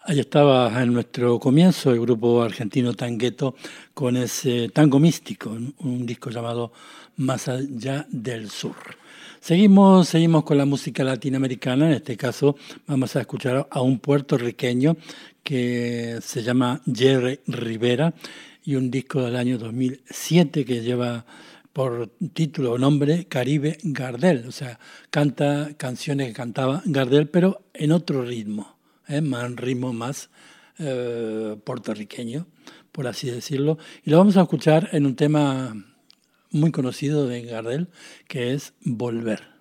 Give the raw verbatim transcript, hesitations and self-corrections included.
Ahí estaba en nuestro comienzo el grupo argentino Tangueto con ese tango místico, un disco llamado Más allá del sur. Seguimos, seguimos con la música latinoamericana, en este caso vamos a escuchar a un puertorriqueño que se llama Jerry Rivera y un disco del año dos mil siete que lleva por título o nombre Caribe Gardel, o sea, canta canciones que cantaba Gardel pero en otro ritmo. ¿Eh? Más ritmo más eh, puertorriqueño, por así decirlo. Y lo vamos a escuchar en un tema muy conocido de Gardel, que es Volver.